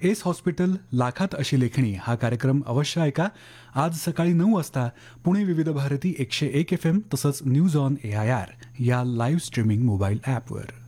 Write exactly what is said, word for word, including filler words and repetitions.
S hospital लाखात अशी लेखणी हा कार्यक्रम अवश्य ऐका. आज सकाळी नऊ वाजता पुणे विविध भारती एकशे एक एफ एम तसंच news on A I R या लाईव्ह स्ट्रीमिंग मोबाईल ॲपवर.